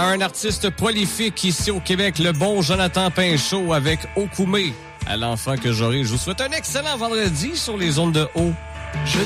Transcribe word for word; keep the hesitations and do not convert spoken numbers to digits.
un artiste prolifique ici au Québec, le bon Jonathan Pinchot avec Okoumé. À l'enfant que j'aurai, je vous souhaite un excellent vendredi sur les ondes de haut. Je